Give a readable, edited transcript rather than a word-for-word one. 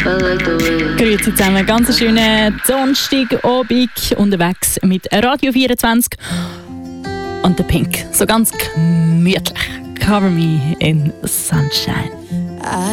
Grüezi zusammen, ganz schönen Donnerstagabend unterwegs mit Radio 24 und der Pink. So ganz gemütlich. Cover Me in Sunshine.